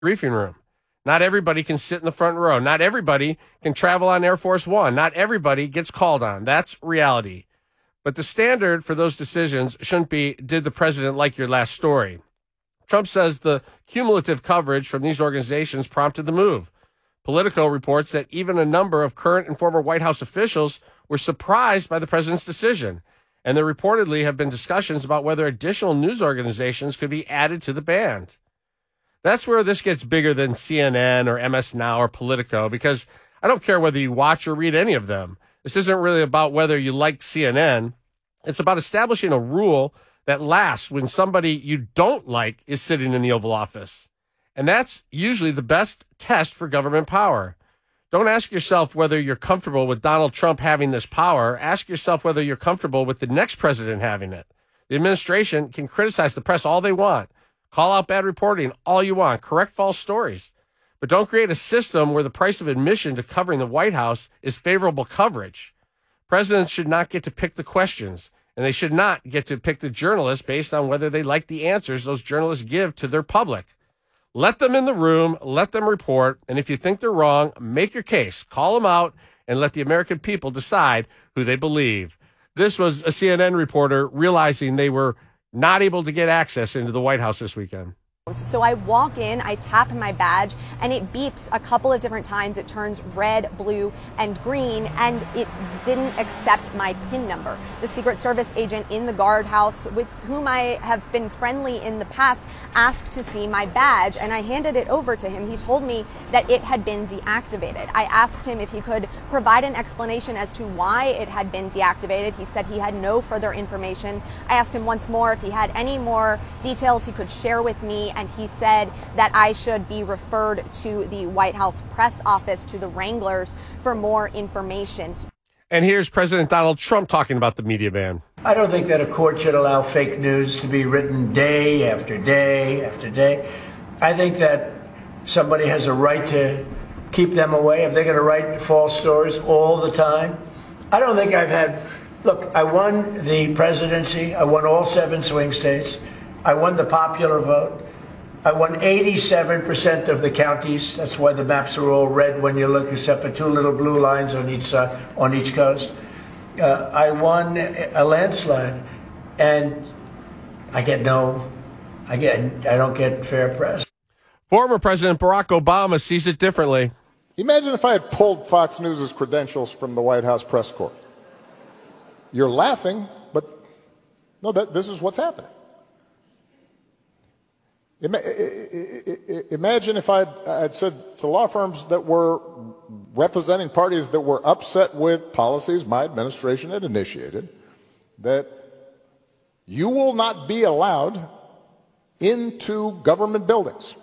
briefing room. Not everybody can sit in the front row. Not everybody can travel on Air Force One. Not everybody gets called on. That's reality. But the standard for those decisions shouldn't be, did the president like your last story? Trump says the cumulative coverage from these organizations prompted the move. Politico reports that even a number of current and former White House officials were surprised by the president's decision. And there reportedly have been discussions about whether additional news organizations could be added to the band. That's where this gets bigger than CNN or MS Now or Politico, because I don't care whether you watch or read any of them. This isn't really about whether you like CNN. It's about establishing a rule that lasts when somebody you don't like is sitting in the Oval Office. And that's usually the best test for government power. Don't ask yourself whether you're comfortable with Donald Trump having this power. Ask yourself whether you're comfortable with the next president having it. The administration can criticize the press all they want. Call out bad reporting all you want. Correct false stories. But don't create a system where the price of admission to covering the White House is favorable coverage. Presidents should not get to pick the questions, and they should not get to pick the journalists based on whether they like the answers those journalists give to their public. Let them in the room, let them report, and if you think they're wrong, make your case. Call them out and let the American people decide who they believe. This was a CNN reporter realizing they were not able to get access into the White House this weekend. So I walk in, I tap my badge, and it beeps a couple of different times. It turns red, blue, and green, and it didn't accept my PIN number. The Secret Service agent in the guardhouse, with whom I have been friendly in the past, asked to see my badge, and I handed it over to him. He told me that it had been deactivated. I asked him if he could provide an explanation as to why it had been deactivated. He said he had no further information. I asked him once more if he had any more details he could share with me, and he said that I should be referred to the White House press office, to the Wranglers, for more information. And here's President Donald Trump talking about the media ban. I don't think that a court should allow fake news to be written day after day after day. I think that somebody has a right to keep them away if they're going to write false stories all the time. I don't think I've had... Look, I won the presidency. I won all 7 swing states. I won the popular vote. I won 87% of the counties. That's why the maps are all red when you look, except for 2 little blue lines on each coast. I won a landslide, and I don't get fair press. Former President Barack Obama sees it differently. Imagine if I had pulled Fox News' credentials from the White House press corps. You're laughing, but no, this is what's happening. Imagine if I'd said to law firms that were representing parties that were upset with policies my administration had initiated, that you will not be allowed into government buildings.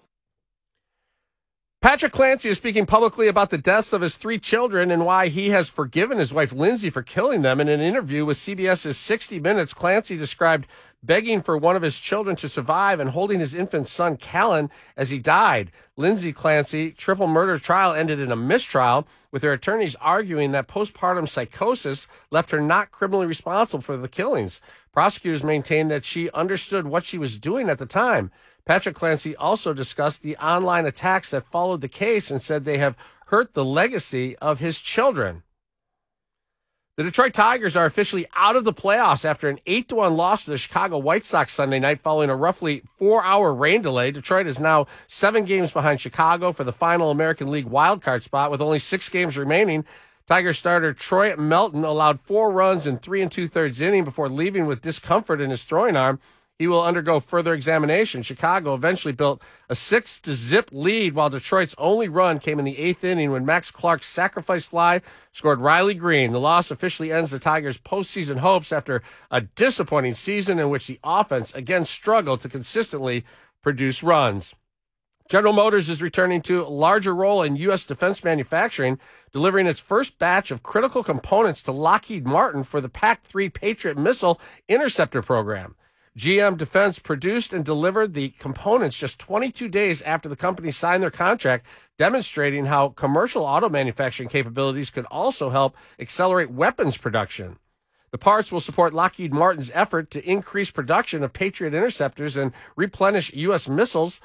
Patrick Clancy is speaking publicly about the deaths of his 3 children and why he has forgiven his wife Lindsay for killing them. In an interview with CBS's 60 Minutes, Clancy described begging for one of his children to survive and holding his infant son, Callan, as he died. Lindsay Clancy triple murder trial ended in a mistrial, with her attorneys arguing that postpartum psychosis left her not criminally responsible for the killings. Prosecutors maintained that she understood what she was doing at the time. Patrick Clancy also discussed the online attacks that followed the case and said they have hurt the legacy of his children. The Detroit Tigers are officially out of the playoffs after an 8-1 loss to the Chicago White Sox Sunday night following a roughly 4-hour rain delay. Detroit is now 7 games behind Chicago for the final American League wildcard spot with only 6 games remaining. Tiger starter Troy Melton allowed 4 runs in 3 2/3 inning before leaving with discomfort in his throwing arm. He will undergo further examination. Chicago eventually built a 6-0 lead, while Detroit's only run came in the 8th inning when Max Clark's sacrifice fly scored Riley Green. The loss officially ends the Tigers' postseason hopes after a disappointing season in which the offense again struggled to consistently produce runs. General Motors is returning to a larger role in U.S. defense manufacturing, delivering its first batch of critical components to Lockheed Martin for the PAC-3 Patriot missile interceptor program. GM Defense produced and delivered the components just 22 days after the company signed their contract, demonstrating how commercial auto manufacturing capabilities could also help accelerate weapons production. The parts will support Lockheed Martin's effort to increase production of Patriot interceptors and replenish U.S. missiles.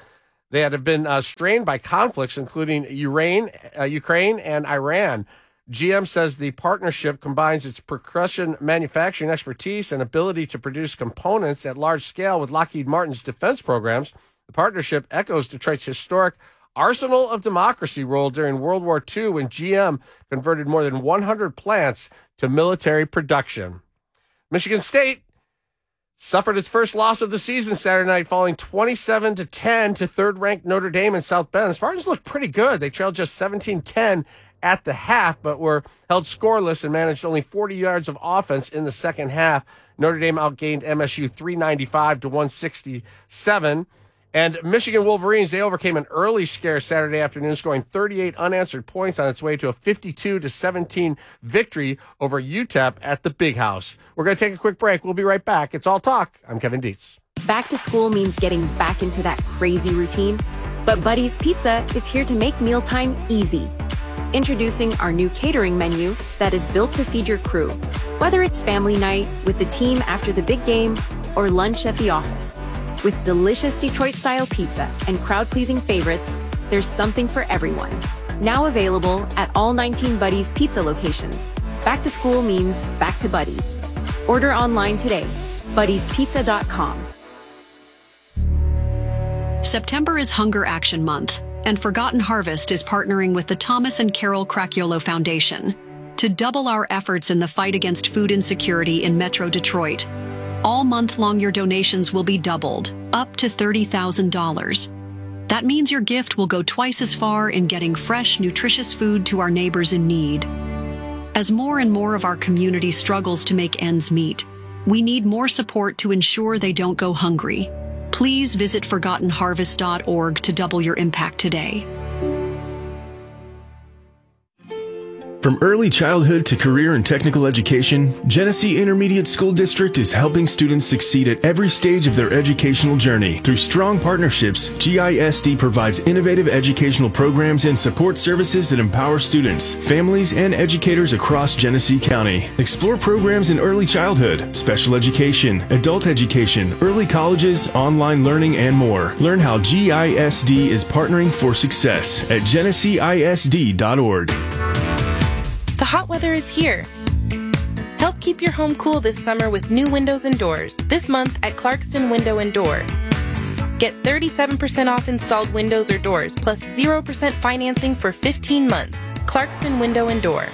They had been strained by conflicts, including Ukraine and Iran. GM says the partnership combines its percussion manufacturing expertise and ability to produce components at large scale with Lockheed Martin's defense programs. The partnership echoes Detroit's historic Arsenal of Democracy role during World War II when GM converted more than 100 plants to military production. Michigan State suffered its first loss of the season Saturday night, falling 27-10 to third-ranked Notre Dame in South Bend. The Spartans looked pretty good. They trailed just 17-10 at the half, but were held scoreless and managed only 40 yards of offense in the second half. Notre Dame outgained MSU 395 to 167. And Michigan Wolverines, they overcame an early scare Saturday afternoon, scoring 38 unanswered points on its way to a 52-17 victory over UTEP at the Big House. We're going to take a quick break. We'll be right back. It's All Talk. I'm Kevin Dietz. Back to school means getting back into that crazy routine, but Buddy's Pizza is here to make mealtime easy. Introducing our new catering menu that is built to feed your crew, whether it's family night with the team after the big game or lunch at the office. With delicious Detroit-style pizza and crowd-pleasing favorites, there's something for everyone. Now available at all 19 Buddy's Pizza locations. Back to school means back to Buddy's. Order online today. Buddy'sPizza.com. September is Hunger Action Month, and Forgotten Harvest is partnering with the Thomas and Carol Cracchiolo Foundation to double our efforts in the fight against food insecurity in Metro Detroit. All month long, your donations will be doubled, up to $30,000. That means your gift will go twice as far in getting fresh, nutritious food to our neighbors in need. As more and more of our community struggles to make ends meet, we need more support to ensure they don't go hungry. Please visit ForgottenHarvest.org to double your impact today. From early childhood to career and technical education, Genesee Intermediate School District is helping students succeed at every stage of their educational journey. Through strong partnerships, GISD provides innovative educational programs and support services that empower students, families, and educators across Genesee County. Explore programs in early childhood, special education, adult education, early colleges, online learning, and more. Learn how GISD is partnering for success at GeneseeISD.org. The hot weather is here. Help keep your home cool this summer with new windows and doors. This month at Clarkston Window and Door. Get 37% off installed windows or doors, plus 0% financing for 15 months. Clarkston Window and Door.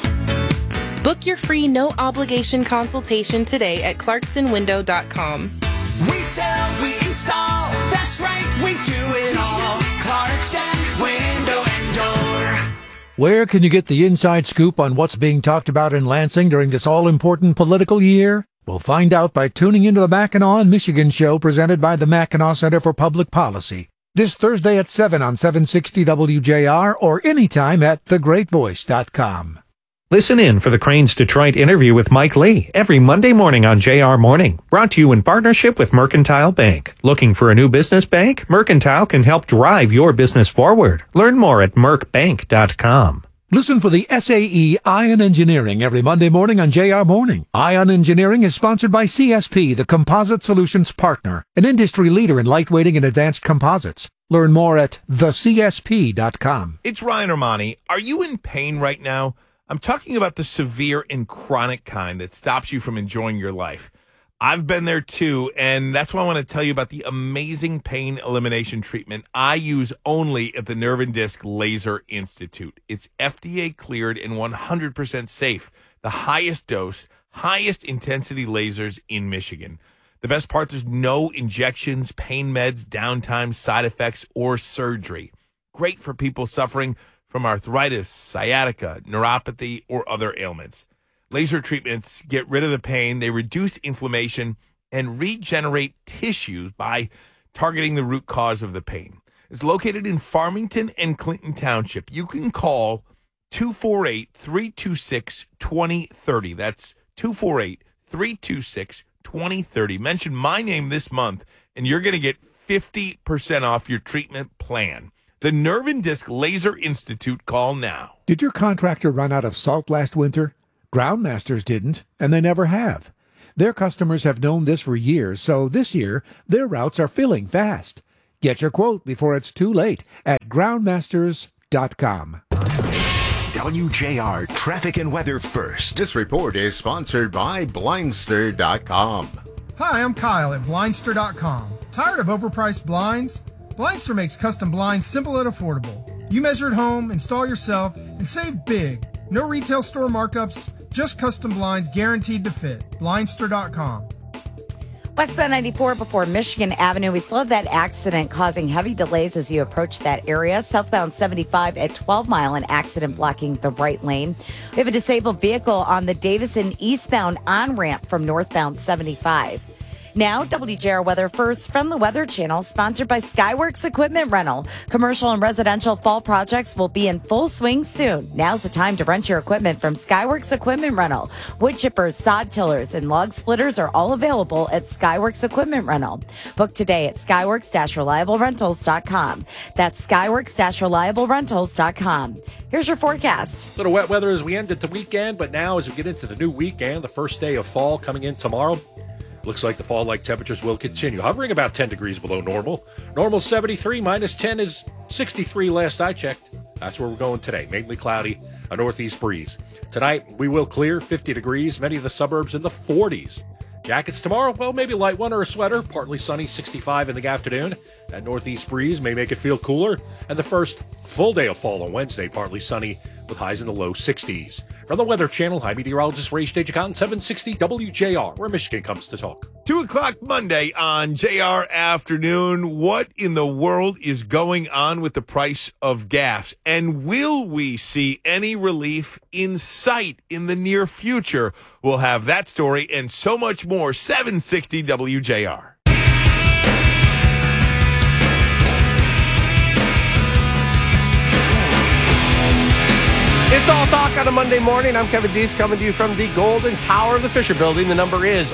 Book your free no-obligation consultation today at clarkstonwindow.com. We sell, we install, that's right, we do it all. Clarkston Window and Door. Where can you get the inside scoop on what's being talked about in Lansing during this all-important political year? We'll find out by tuning into the Mackinac and Michigan show presented by the Mackinac Center for Public Policy. This Thursday at 7 on 760 WJR or anytime at thegreatvoice.com. Listen in for the Cranes Detroit interview with Mike Lee every Monday morning on JR Morning. Brought to you in partnership with Mercantile Bank. Looking for a new business bank? Mercantile can help drive your business forward. Learn more at mercbank.com. Listen for the SAE Ion Engineering every Monday morning on JR Morning. Ion Engineering is sponsored by CSP, the Composite Solutions Partner, an industry leader in lightweighting and advanced composites. Learn more at thecsp.com. It's Ryan Armani. Are you in pain right now? I'm talking about the severe and chronic kind that stops you from enjoying your life. I've been there too, and that's why I want to tell you about the amazing pain elimination treatment I use only at the Nerve and Disc Laser Institute. It's FDA cleared and 100% safe. The highest dose, highest intensity lasers in Michigan. The best part, there's no injections, pain meds, downtime, side effects, or surgery. Great for people suffering from arthritis, sciatica, neuropathy, or other ailments. Laser treatments get rid of the pain, they reduce inflammation, and regenerate tissues by targeting the root cause of the pain. It's located in Farmington and Clinton Township. You can call 248-326-2030. That's 248-326-2030. Mention my name this month, and you're going to get 50% off your treatment plan. The Nerve and Disc Laser Institute. Call now. Did your contractor run out of salt last winter? Groundmasters didn't, and they never have. Their customers have known this for years, so this year, their routes are filling fast. Get your quote before it's too late at groundmasters.com. WJR Traffic and Weather First. This report is sponsored by Blindster.com. Hi, I'm Kyle at Blindster.com. Tired of overpriced blinds? Blindster makes custom blinds simple and affordable. You measure at home, install yourself, and save big. No retail store markups, just custom blinds guaranteed to fit. Blindster.com. Westbound 94 before Michigan Avenue. We still have that accident causing heavy delays as you approach that area. Southbound 75 at 12 Mile, an accident blocking the right lane. We have a disabled vehicle on the Davison eastbound on-ramp from northbound 75. Now, WJR Weather First from the Weather Channel, sponsored by Skyworks Equipment Rental. Commercial and residential fall projects will be in full swing soon. Now's the time to rent your equipment from Skyworks Equipment Rental. Wood chippers, sod tillers, and log splitters are all available at Skyworks Equipment Rental. Book today at skyworks-reliablerentals.com. That's skyworks-reliablerentals.com. Here's your forecast. Little wet weather as we ended the weekend, but now as we get into the new weekend, the first day of fall coming in tomorrow, looks like the fall-like temperatures will continue, hovering about 10 degrees below normal. Normal 73, minus 10 is 63 last I checked. That's where we're going today. Mainly cloudy, a northeast breeze. Tonight, we will clear 50 degrees, many of the suburbs in the 40s. Jackets tomorrow, well, maybe a light one or a sweater. Partly sunny, 65 in the afternoon. That northeast breeze may make it feel cooler. And the first full day of fall on Wednesday, partly sunny with highs in the low 60s. From the Weather Channel, I'm meteorologist Ray Stagicon, 760 WJR, where Michigan comes to talk. 2 o'clock Monday on JR Afternoon. What in the world is going on with the price of gas? And will we see any relief in sight in the near future? We'll have that story and so much more. 760 WJR. It's All Talk on a Monday morning. I'm Kevin Deese coming to you from the Golden Tower of the Fisher Building. The number is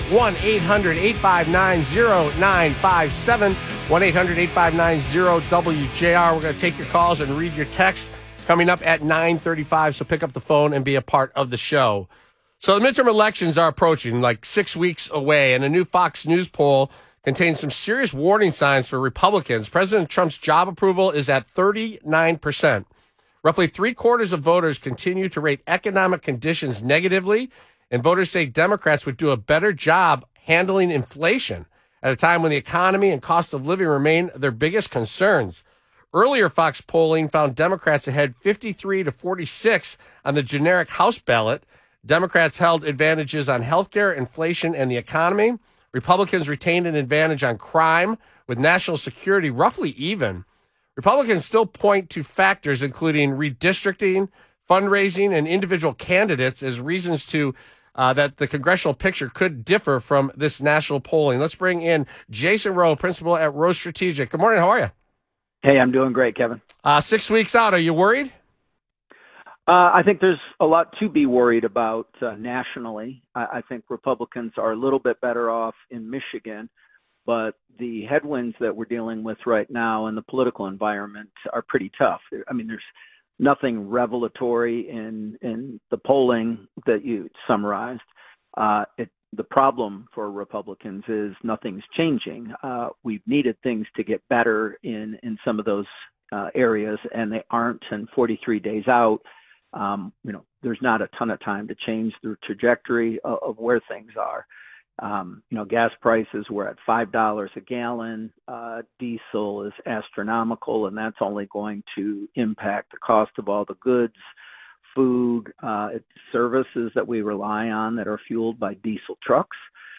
1-800-859-0957, 1-800-859-0WJR. We're going to take your calls and read your texts coming up at 9:35, so pick up the phone and be a part of the show. So the midterm elections are approaching, like 6 weeks away, and a new Fox News poll contains some serious warning signs for Republicans. President Trump's job approval is at 39%. Roughly 3/4 of voters continue to rate economic conditions negatively, and voters say Democrats would do a better job handling inflation at a time when the economy and cost of living remain their biggest concerns. Earlier Fox polling found Democrats ahead 53-46 on the generic House ballot. Democrats held advantages on healthcare, inflation, and the economy. Republicans retained an advantage on crime, with national security roughly even. Republicans still point to factors including redistricting, fundraising, and individual candidates as reasons to that the congressional picture could differ from this national polling. Let's bring in Jason Rowe, principal at Rowe Strategic. Good morning. How are you? Hey, I'm doing great, Kevin. 6 weeks out. Are you worried? I think there's a lot to be worried about nationally. I think Republicans are a little bit better off in Michigan, but the headwinds that we're dealing with right now in the political environment are pretty tough. I mean, there's nothing revelatory in the polling that you summarized. The problem for Republicans is nothing's changing. We've needed things to get better in some of those areas, and they aren't. And 43 days out, there's not a ton of time to change the trajectory of where things are. Gas prices were at $5 a gallon. Diesel is astronomical, and that's only going to impact the cost of all the goods, food, services that we rely on that are fueled by diesel trucks.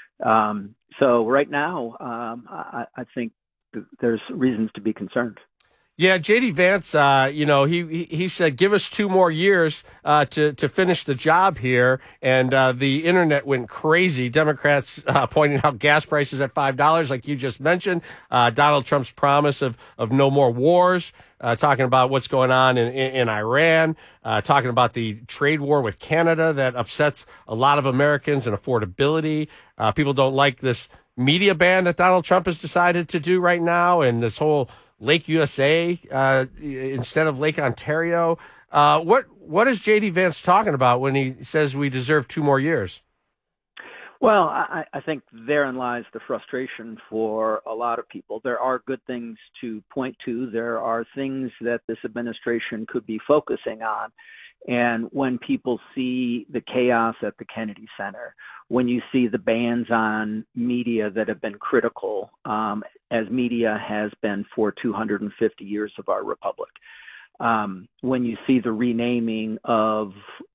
So right now, I think there's reasons to be concerned. Yeah, J.D. Vance, he said, give us 2 more years to finish the job here. And the internet went crazy. Democrats pointing out gas prices at $5, like you just mentioned. Donald Trump's promise of no more wars, talking about what's going on in Iran, talking about the trade war with Canada that upsets a lot of Americans and affordability. People don't like this media ban that Donald Trump has decided to do right now, and this whole Lake USA instead of Lake Ontario. What is J.D. Vance talking about when he says we deserve 2 more years? Well, I think therein lies the frustration for a lot of people. There are good things to point to. There are things that this administration could be focusing on. And when people see the chaos at the Kennedy Center, when you see the bans on media that have been critical, as media has been for 250 years of our republic, when you see the renaming of,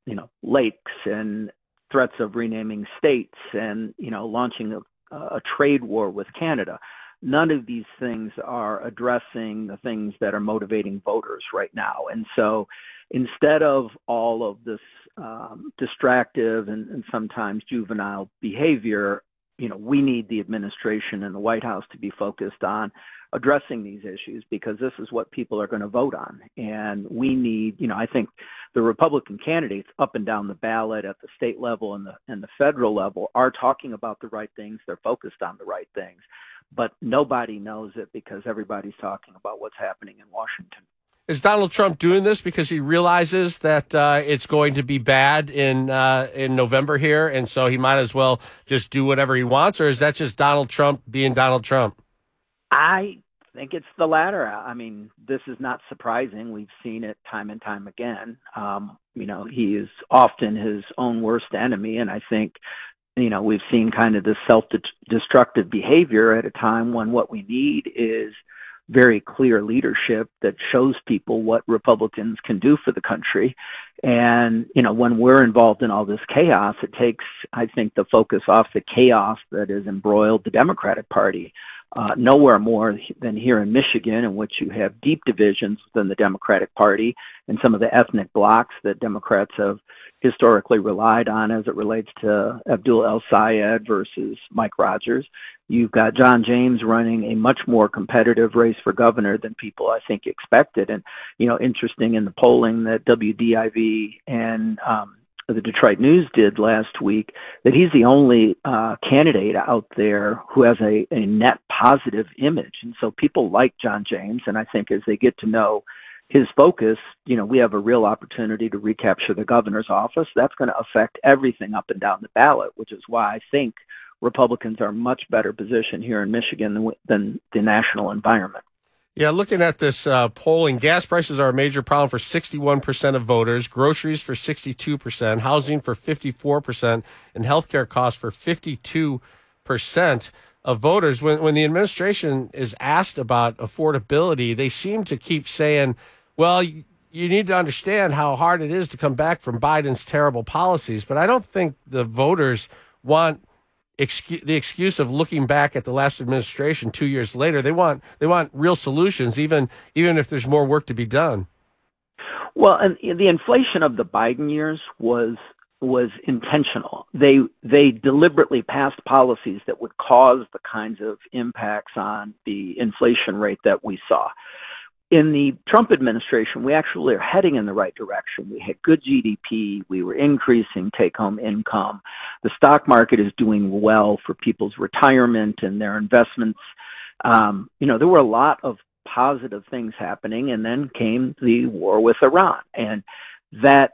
lakes and threats of renaming states and, launching a trade war with Canada. None of these things are addressing the things that are motivating voters right now. And so instead of all of this distractive and sometimes juvenile behavior, we need the administration and the White House to be focused on addressing these issues, because this is what people are going to vote on. And we need, I think the Republican candidates up and down the ballot at the state level and the federal level are talking about the right things. They're focused on the right things, but nobody knows it because everybody's talking about what's happening in Washington. Is Donald Trump doing this because he realizes that it's going to be bad in November here, and so he might as well just do whatever he wants, or is that just Donald Trump being Donald Trump? I think it's the latter. I mean, this is not surprising. We've seen it time and time again. He is often his own worst enemy, and I think, we've seen kind of this self-destructive behavior at a time when what we need is very clear leadership that shows people what Republicans can do for the country. And, when we're involved in all this chaos, it takes, I think, the focus off the chaos that has embroiled the Democratic Party. Nowhere more than here in Michigan, in which you have deep divisions within the Democratic Party and some of the ethnic blocs that Democrats have historically relied on as it relates to Abdul El-Sayed versus Mike Rogers. You've got John James running a much more competitive race for governor than people, I think, expected. And, interesting in the polling that WDIV and the Detroit News did last week, that he's the only candidate out there who has a net positive image. And so people like John James, and I think as they get to know his focus, we have a real opportunity to recapture the governor's office. That's going to affect everything up and down the ballot, which is why I think Republicans are much better positioned here in Michigan than the national environment. Yeah, looking at this polling, gas prices are a major problem for 61% of voters, groceries for 62%, housing for 54%, and healthcare costs for 52% of voters. When the administration is asked about affordability, they seem to keep saying, well, you need to understand how hard it is to come back from Biden's terrible policies. But I don't think the voters want the excuse of looking back at the last administration 2 years later. They want real solutions, even if there's more work to be done. Well, and the inflation of the Biden years was intentional. They deliberately passed policies that would cause the kinds of impacts on the inflation rate that we saw. In the Trump administration, we actually are heading in the right direction. We had good GDP. We were increasing take-home income. The stock market is doing well for people's retirement and their investments. There were a lot of positive things happening, and then came the war with Iran. And that,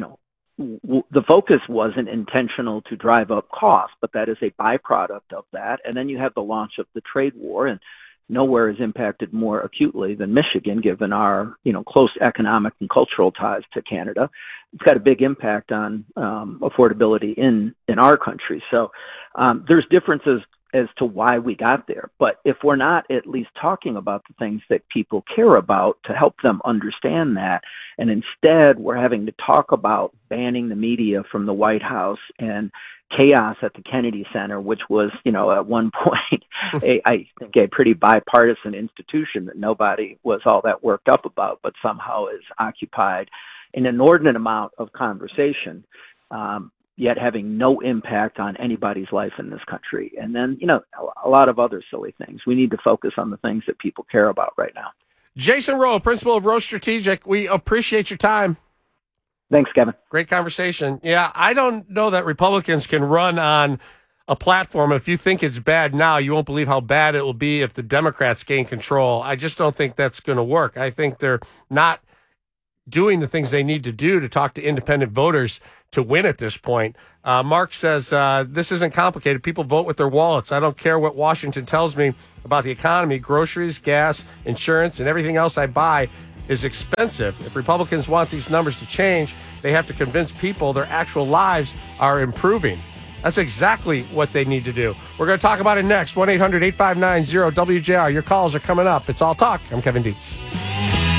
the focus wasn't intentional to drive up costs, but that is a byproduct of that. And then you have the launch of the trade war, and nowhere is impacted more acutely than Michigan, given our, close economic and cultural ties to Canada. It's got a big impact on affordability in our country. So there's differences as to why we got there. But if we're not at least talking about the things that people care about to help them understand that, and instead we're having to talk about banning the media from the White House and chaos at the Kennedy Center, which was, at one point, I think a pretty bipartisan institution that nobody was all that worked up about, but somehow is occupied an inordinate amount of conversation, yet having no impact on anybody's life in this country. And then, a lot of other silly things. We need to focus on the things that people care about right now. Jason Rowe, principal of Rowe Strategic, we appreciate your time. Thanks, Kevin. Great conversation. Yeah, I don't know that Republicans can run on a platform. If you think it's bad now, you won't believe how bad it will be if the Democrats gain control. I just don't think that's going to work. I think they're not doing the things they need to do to talk to independent voters to win at this point. Mark says, this isn't complicated. People vote with their wallets. I don't care what Washington tells me about the economy. Groceries, gas, insurance, and everything else I buy is expensive. If Republicans want these numbers to change, they have to convince people their actual lives are improving. That's exactly what they need to do. We're going to talk about it next. 1-800-859-0WJR. Your calls are coming up. It's All Talk. I'm Kevin Dietz.